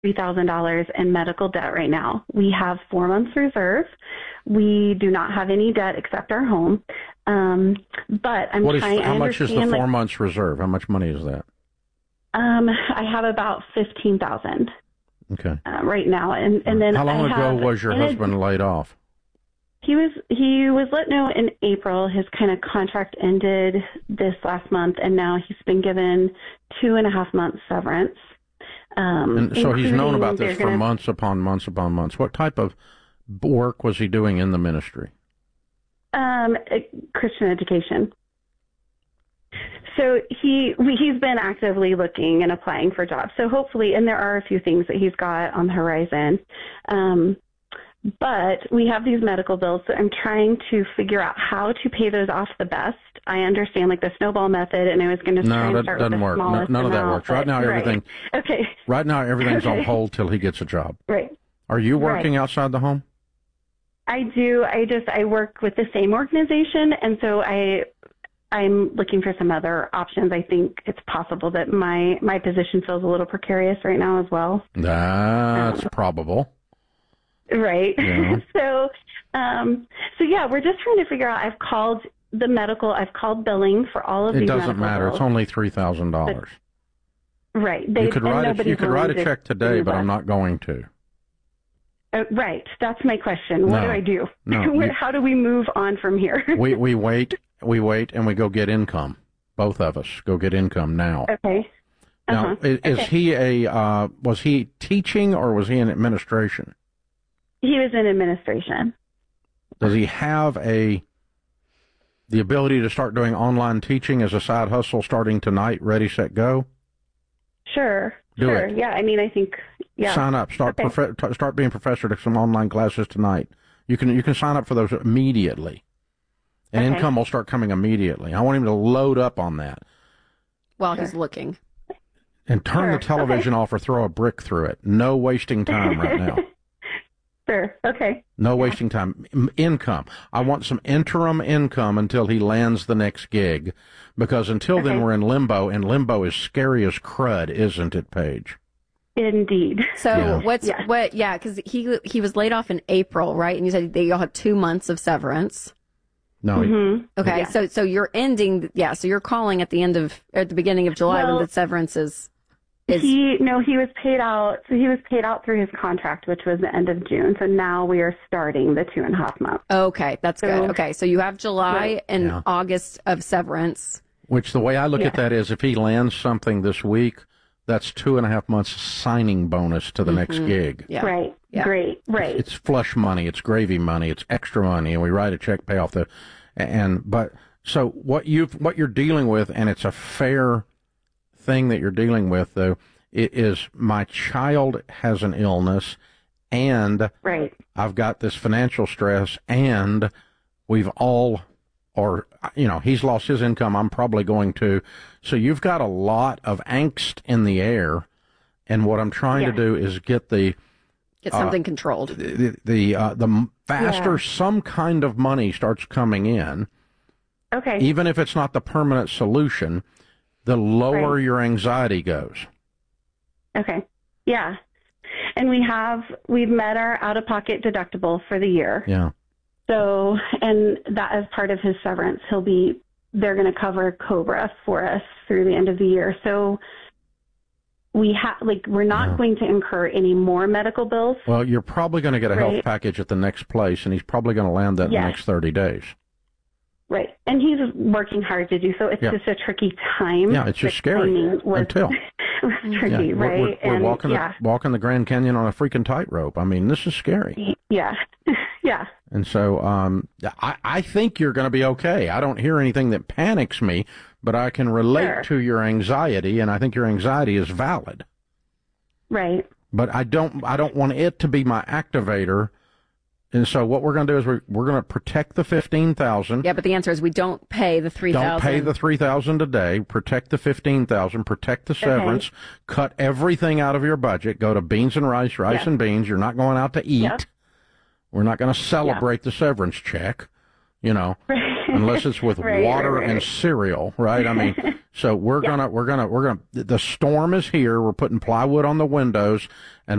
$3,000 in medical debt right now. We have 4 months reserve. We do not have any debt except our home. But I'm trying. How much is the 4 months reserve? How much money is that? I have about $15,000. Okay. Right now, and then how long ago was your husband laid off? He was let know in April. His kind of contract ended this last month, and now he's been given 2.5 months severance. And so he's known about this for months upon months upon months. What type of work was he doing in the ministry? Christian education. So he's been actively looking and applying for jobs. So hopefully, and there are a few things that he's got on the horizon. But we have these medical bills, so I'm trying to figure out how to pay those off the best. I understand like the snowball method, and I was going to try and start with the smallest amount. None of that works. Right now, everything. Right. Okay. Right now, everything's on hold till he gets a job. Right. Are you working outside the home? I do. I work with the same organization, and so I'm looking for some other options. I think it's possible that my position feels a little precarious right now as well. That's probable. Right. Yeah. So yeah, we're just trying to figure out. I've called I've called billing for all of these. It doesn't matter. Bills. It's only $3,000. Right. You could write a check today, but I'm not going to. Right. That's my question. What do I do? No, how do we move on from here? we wait, and we go get income. Both of us go get income now. Okay. Now, is he was he teaching or was he in administration? He was in administration. Does he have the ability to start doing online teaching as a side hustle starting tonight, ready, set, go? Sure. Do it. Yeah, I mean, I think, yeah. Sign up. Start being professor to some online classes tonight. You can sign up for those immediately. And income will start coming immediately. I want him to load up on that. While he's looking. And turn the television off or throw a brick through it. No wasting time right now. Sure. Okay. No wasting time. Income. I want some interim income until he lands the next gig, because until then we're in limbo, and limbo is scary as crud, isn't it, Paige? Indeed. So because he was laid off in April, right? And you said they all had 2 months of severance. No. Mm-hmm. Okay. Yeah. So you're ending. Yeah. So you're calling at the beginning of July when the severance is. He was paid out. So he was paid out through his contract, which was the end of June. So now we are starting the 2.5 months. Okay, that's good. Okay, so you have July and August of severance. Which the way I look at that is, if he lands something this week, that's 2.5 months signing bonus to the next gig. Yeah. Right. Yeah. Great. Right. It's flush money. It's gravy money. It's extra money, and we write a check, pay off so what you're dealing with, and it's a fair thing that you're dealing with, though, it is my child has an illness, and I've got this financial stress, and we've all, he's lost his income, I'm probably going to. So you've got a lot of angst in the air, and what I'm trying to do is get something controlled. The faster some kind of money starts coming in, even if it's not the permanent solution, the lower your anxiety goes. Okay. Yeah. And we've met our out-of-pocket deductible for the year. Yeah. So, and that as part of his severance, they're going to cover COBRA for us through the end of the year. So we're not going to incur any more medical bills. Well, you're probably going to get a health package at the next place, and he's probably going to land that in the next 30 days. Right. And he's working hard to do so. It's just a tricky time. Yeah, it's just scary until. Tricky, right? We're walking the Grand Canyon on a freaking tightrope. I mean, this is scary. Yeah. Yeah. And so I think you're going to be okay. I don't hear anything that panics me, but I can relate to your anxiety, and I think your anxiety is valid. Right. But I don't want it to be my activator. And so what we're going to do is we're going to protect the $15,000. Yeah, but the answer is we don't pay the $3,000. Don't pay the $3,000 today. Protect the $15,000. Protect the severance. Cut everything out of your budget. Go to beans and rice and beans. You're not going out to eat. Yep. We're not going to celebrate the severance check, unless it's with water and cereal, right? I mean, so we're gonna. The storm is here. We're putting plywood on the windows, and